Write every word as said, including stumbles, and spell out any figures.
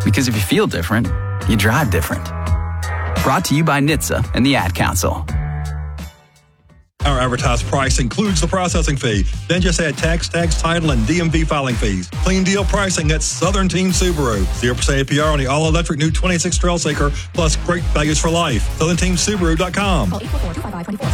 Because if you feel different, you drive different. Brought to you by N H T S A and the Ad Council. Our advertised price includes the processing fee. Then just add tax, tax, title, and D M V filing fees. Clean deal pricing at Southern Team Subaru. zero percent A P R on the all-electric new twenty-six Trailseeker, plus great values for life. Southern Team Subaru dot com. Call eight four four, two five five, two four